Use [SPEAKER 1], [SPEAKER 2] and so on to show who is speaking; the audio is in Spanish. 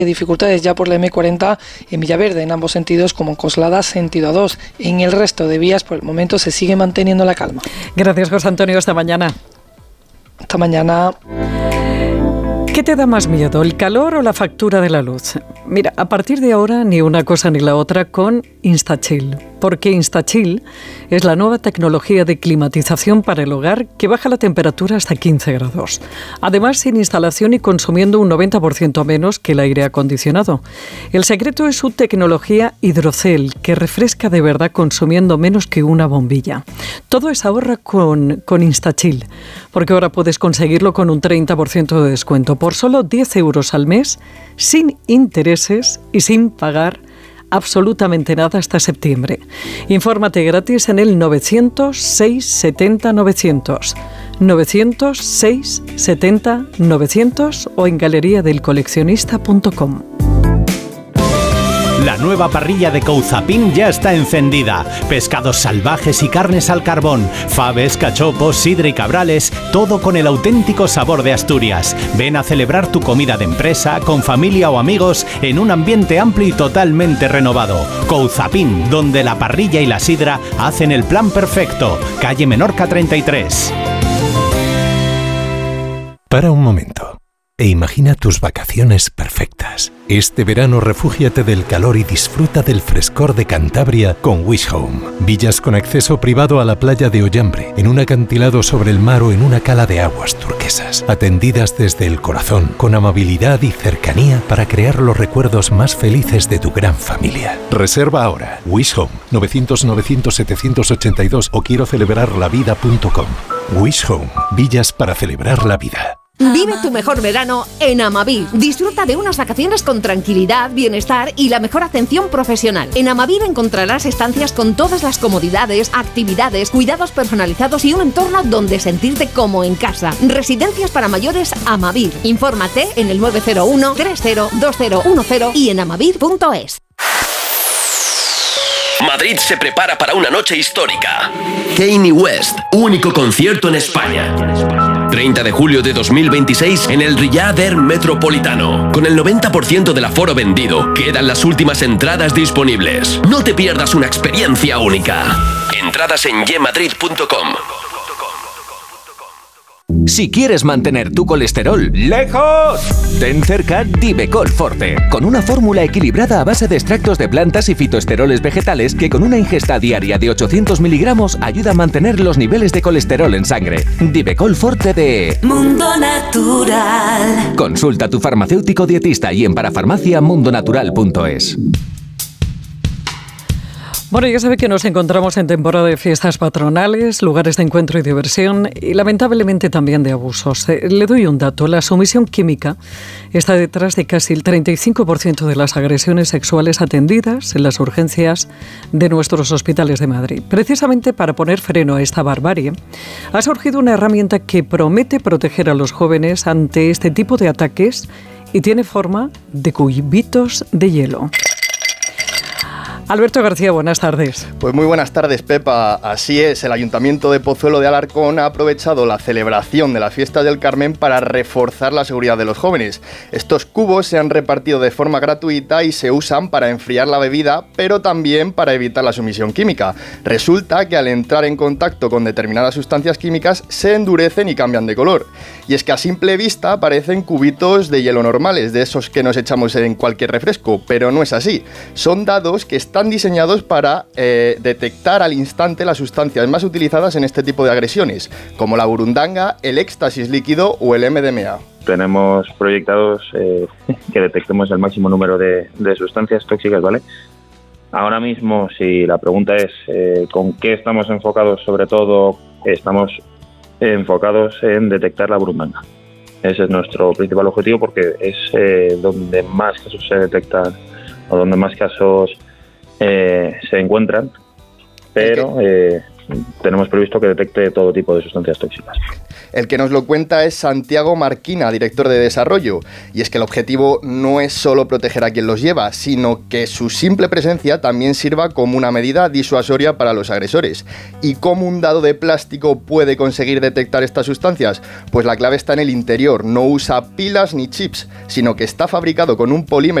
[SPEAKER 1] dificultades ya por la M40 en Villaverde, en ambos sentidos, como en Coslada, sentido A2. En el resto de vías, por el momento, se sigue manteniendo la calma.
[SPEAKER 2] Gracias, José Antonio. Hasta mañana.
[SPEAKER 1] Hasta mañana.
[SPEAKER 2] ¿Qué te da más miedo, el calor o la factura de la luz? Mira, a partir de ahora ni una cosa ni la otra con InstaChill, porque InstaChill es la nueva tecnología de climatización para el hogar que baja la temperatura hasta 15 grados. Además, sin instalación y consumiendo un 90% menos que el aire acondicionado. El secreto es su tecnología hidrocel, que refresca de verdad consumiendo menos que una bombilla. Todo es ahorra con InstaChill, porque ahora puedes conseguirlo con un 30% de descuento por solo 10 euros al mes, sin intereses y sin pagar absolutamente nada hasta septiembre. Infórmate gratis en el 900-670-900, 900-670-900 o en galeriadelcoleccionista.com.
[SPEAKER 3] La nueva parrilla de Couzapin ya está encendida. Pescados salvajes y carnes al carbón, faves, cachopos, sidra y cabrales, todo con el auténtico sabor de Asturias. Ven a celebrar tu comida de empresa, con familia o amigos, en un ambiente amplio y totalmente renovado. Couzapin, donde la parrilla y la sidra hacen el plan perfecto. Calle Menorca 33.
[SPEAKER 4] Para un momento e imagina tus vacaciones perfectas. Este verano refúgiate del calor y disfruta del frescor de Cantabria con Wish Home. Villas con acceso privado a la playa de Ollambre, en un acantilado sobre el mar o en una cala de aguas turquesas. Atendidas desde el corazón, con amabilidad y cercanía para crear los recuerdos más felices de tu gran familia. Reserva ahora. Wish Home, 900-900-782 o quiero celebrarlavida.com. Wish Home, villas para celebrar la vida.
[SPEAKER 5] Vive tu mejor verano en Amavir. Disfruta de unas vacaciones con tranquilidad, bienestar y la mejor atención profesional. En Amavir encontrarás estancias con todas las comodidades, actividades, cuidados personalizados y un entorno donde sentirte como en casa. Residencias para mayores Amavir. Infórmate en el 901 302010 y en amavir.es.
[SPEAKER 6] Madrid se prepara para una noche histórica. Kanye West, único concierto en España. 30 de julio de 2026 en el Riyadh Air Metropolitano. Con el 90% del aforo vendido, quedan las últimas entradas disponibles. No te pierdas una experiencia única. Entradas en yemadrid.com.
[SPEAKER 7] Si quieres mantener tu colesterol lejos, ten cerca Divecol Forte, con una fórmula equilibrada a base de extractos de plantas y fitoesteroles vegetales que con una ingesta diaria de 800 miligramos ayuda a mantener los niveles de colesterol en sangre. Divecol Forte de
[SPEAKER 8] Mundo Natural.
[SPEAKER 7] Consulta a tu farmacéutico dietista y en parafarmacia.mundonatural.es.
[SPEAKER 2] Bueno, ya sabe que nos encontramos en temporada de fiestas patronales, lugares de encuentro y diversión y lamentablemente también de abusos. Le doy un dato. La sumisión química está detrás de casi el 35% de las agresiones sexuales atendidas en las urgencias de nuestros hospitales de Madrid. Precisamente para poner freno a esta barbarie, ha surgido una herramienta que promete proteger a los jóvenes ante este tipo de ataques y tiene forma de cubitos de hielo. Alberto García, buenas tardes.
[SPEAKER 9] Pues muy buenas tardes, Pepa. Así es, el Ayuntamiento de Pozuelo de Alarcón ha aprovechado la celebración de la Fiesta del Carmen para reforzar la seguridad de los jóvenes. Estos cubos se han repartido de forma gratuita y se usan para enfriar la bebida, pero también para evitar la sumisión química. Resulta que al entrar en contacto con determinadas sustancias químicas se endurecen y cambian de color. Y es que a simple vista parecen cubitos de hielo normales, de esos que nos echamos en cualquier refresco, pero no es así. Son dados que están diseñados para detectar al instante las sustancias más utilizadas en este tipo de agresiones, como la burundanga, el éxtasis líquido o el MDMA.
[SPEAKER 10] Tenemos proyectados que detectemos el máximo número de sustancias tóxicas, ¿vale? Ahora mismo, si la pregunta es ¿con qué estamos enfocados? Sobre todo, estamos enfocados en detectar la burundanga. Ese es nuestro principal objetivo porque es donde más casos se detectan o donde más casos se encuentran, pero tenemos previsto que detecte todo tipo de sustancias tóxicas.
[SPEAKER 9] El que nos lo cuenta es Santiago Marquina, director de desarrollo. Y es que el objetivo no es solo proteger a quien los lleva, sino que su simple presencia también sirva como una medida disuasoria para los agresores. ¿Y cómo un dado de plástico puede conseguir detectar estas sustancias? Pues la clave está en el interior. No usa pilas ni chips, sino que está fabricado con un polímero